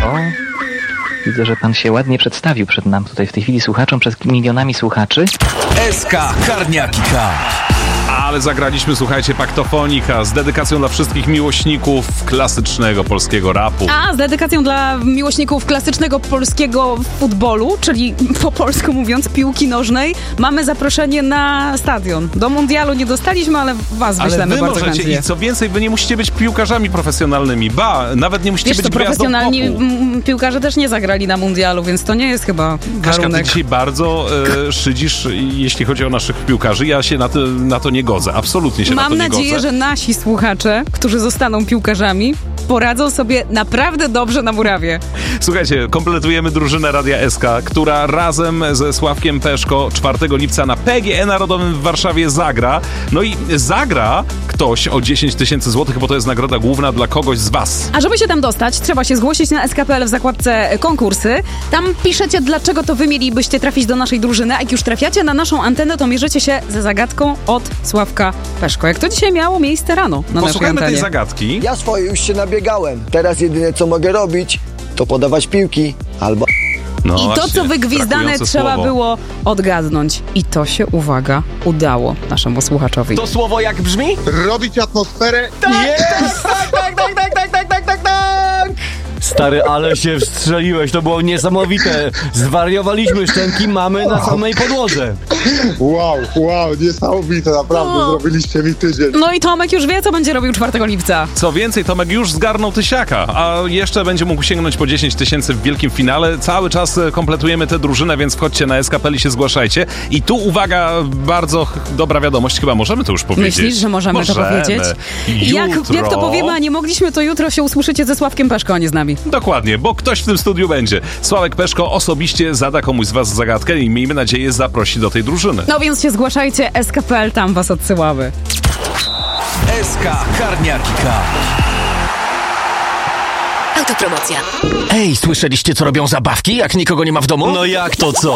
O, widzę, że pan się ładnie przedstawił przed nam tutaj w tej chwili słuchaczom, przed milionami słuchaczy. SK Karniaki K. Ale zagraliśmy, słuchajcie, Paktofonika z dedykacją dla wszystkich miłośników klasycznego polskiego rapu. A, z dedykacją dla miłośników klasycznego polskiego futbolu, czyli po polsku mówiąc piłki nożnej, mamy zaproszenie na stadion. Do mundialu nie dostaliśmy, ale was wyślemy ale wy bardzo możecie chętnie. i co więcej, wy nie musicie być piłkarzami profesjonalnymi, nawet nie musicie być gwiazdą profesjonalni popu. piłkarze też nie zagrali na mundialu, więc to nie jest chyba Kaśka, ty warunek. dzisiaj bardzo szydzisz, jeśli chodzi o naszych piłkarzy. Ja się na to nie godzę. Absolutnie się na to nie godzę. Mam nadzieję, że nasi słuchacze, którzy zostaną piłkarzami, poradzą sobie naprawdę dobrze na murawie. Słuchajcie, kompletujemy drużynę Radia SK, która razem ze Sławkiem Peszko 4 lipca na PGE Narodowym w Warszawie zagra. No i zagra ktoś o 10 000 złotych, bo to jest nagroda główna dla kogoś z was. A żeby się tam dostać, trzeba się zgłosić na SK.pl w zakładce konkursy. Tam piszecie, dlaczego to wy mielibyście trafić do naszej drużyny, a jak już trafiacie na naszą antenę, to mierzycie się ze zagadką od Sławka Peszko. Jak to dzisiaj miało miejsce rano na naszej Posłuchajmy antenie. tej zagadki. Ja swoje już się nabiegałem. Teraz jedyne co mogę robić, to podawać piłki albo... No I to, właśnie, co wygwizdane, brakujące trzeba słowo. było odgadnąć. I to się, uwaga, udało naszemu słuchaczowi. To słowo jak brzmi? Robić atmosferę. Stary, ale się wstrzeliłeś, to było niesamowite. Zwariowaliśmy, szczęki mamy na samej podłodze. Wow, niesamowite, naprawdę, zrobiliście mi tydzień. No i Tomek już wie, co będzie robił 4 lipca. Co więcej, Tomek już zgarnął tysiaka, a jeszcze będzie mógł sięgnąć po 10 000 w wielkim finale. Cały czas kompletujemy tę drużynę, więc wchodźcie na SK.pl i się zgłaszajcie. I tu, uwaga, bardzo dobra wiadomość, chyba możemy to już powiedzieć. Myślisz, że możemy to powiedzieć? Jutro... Jak to powiemy, a nie mogliśmy, to jutro się usłyszycie ze Sławkiem Peszko, a nie z nami. Dokładnie, bo ktoś w tym studiu będzie. Sławek Peszko osobiście zada komuś z was zagadkę i miejmy nadzieję zaprosi do tej drużyny. No więc się zgłaszajcie, SK.pl, tam was odsyłamy. SK Karniaki K. Autopromocja. Ej, słyszeliście, co robią zabawki, jak nikogo nie ma w domu? No jak to co?